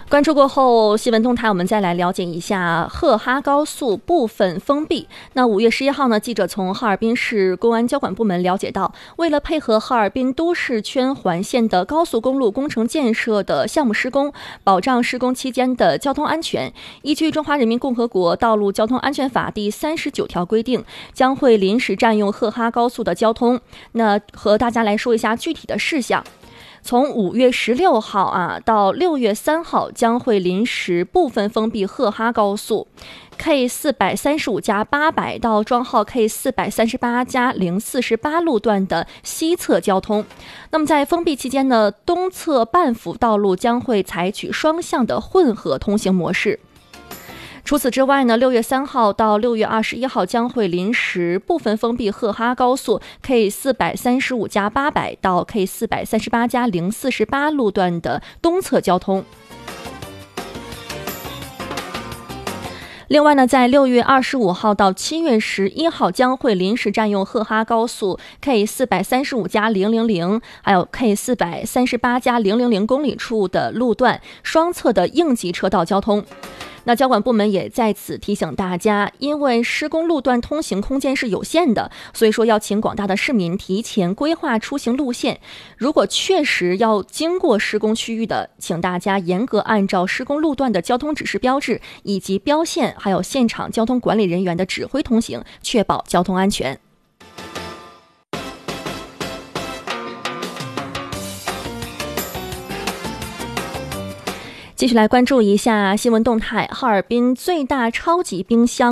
关注过后，新闻动态我们再来了解一下赫哈高速部分封闭。那5月11号呢，记者从哈尔滨市公安交管部门了解到，为了配合哈尔滨都市圈环线的高速公路工程建设的项目施工，保障施工期间的交通安全，依据《中华人民共和国道路交通安全法》第39条规定，将会临时占用赫哈高速的交通。那和大家来说一下具体的事项。从5月16号到6月3号，将会临时部分封闭赫哈高速 K435+800 到庄号 K438+048 路段的西侧交通。那么在封闭期间呢，东侧半幅道路将会采取双向的混合通行模式。除此之外呢，6月3号到6月21号将会临时部分封闭赫哈高速 K435+800 到 K438+048 路段的东侧交通。另外呢，在6月25号到7月11号将会临时占用赫哈高速 K435+000 还有 K438+000 公里处的路段双侧的应急车道交通。那交管部门也在此提醒大家，因为施工路段通行空间是有限的，所以说要请广大的市民提前规划出行路线。如果确实要经过施工区域的，请大家严格按照施工路段的交通指示标志以及标线，还有现场交通管理人员的指挥通行，确保交通安全。继续来关注一下新闻动态。哈尔滨最大超级冰箱